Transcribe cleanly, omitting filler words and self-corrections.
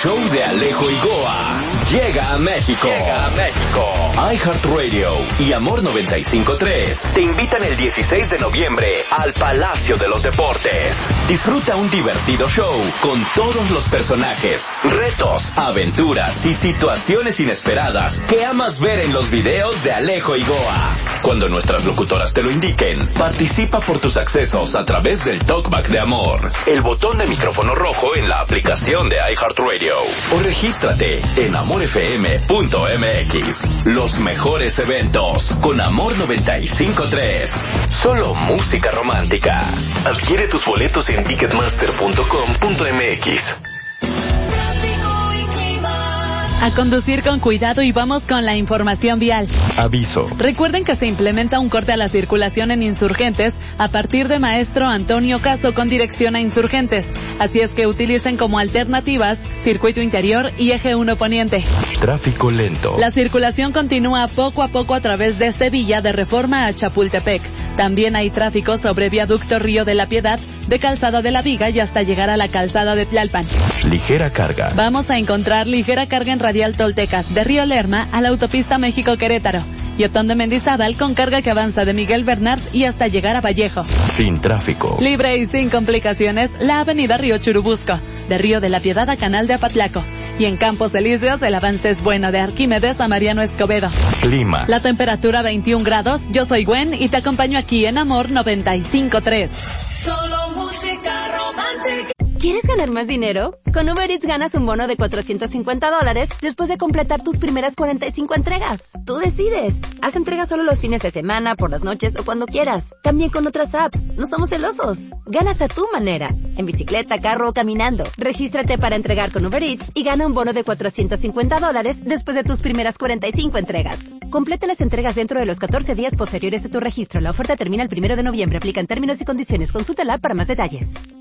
show de Alejo y Goa llega a México. iHeartRadio y Amor 95.3 te invitan el 16 de noviembre al Palacio de los Deportes. Disfruta un divertido show con todos los personajes, retos, aventuras y situaciones inesperadas que amas ver en los videos de Alejo y Goa. Cuando nuestras locutoras te lo indiquen, participa por tus accesos a través del Talkback de Amor, el botón de micrófono rojo en la aplicación de iHeartRadio, o regístrate en amorfm.mx. Los mejores eventos con Amor 95.3. Solo música romántica. Adquiere tus boletos en ticketmaster.com.mx. A conducir con cuidado y vamos con la información vial. Aviso. Recuerden que se implementa un corte a la circulación en Insurgentes a partir de Maestro Antonio Caso con dirección a Insurgentes. Así es que utilicen como alternativas Circuito Interior y Eje 1 Poniente. Tráfico lento. La circulación continúa poco a poco a través de Sevilla de Reforma a Chapultepec. También hay tráfico sobre Viaducto Río de la Piedad, de Calzada de la Viga y hasta llegar a la Calzada de Tlalpan. Ligera carga. Vamos a encontrar ligera carga en Radial Toltecas, de Río Lerma a la autopista México-Querétaro. Y Otón de Mendizábal con carga que avanza de Miguel Bernard y hasta llegar a Vallejo. Sin tráfico. Libre y sin complicaciones, la avenida Río Churubusco, de Río de la Piedad a Canal de Apatlaco. Y en Campos Elíseos el avance es bueno, de Arquímedes a Mariano Escobedo. Clima. La temperatura 21 grados, yo soy Gwen y te acompaño aquí en Amor 95.3. Solo música romántica. ¿Quieres ganar más dinero? Con Uber Eats ganas un bono de $450 después de completar tus primeras 45 entregas. Tú decides. Haz entregas solo los fines de semana, por las noches o cuando quieras. También con otras apps. No somos celosos. Ganas a tu manera. En bicicleta, carro o caminando. Regístrate para entregar con Uber Eats y gana un bono de $450 después de tus primeras 45 entregas. Completa las entregas dentro de los 14 días posteriores a tu registro. La oferta termina el 1 de noviembre. Aplican términos y condiciones. Consúltala para más detalles.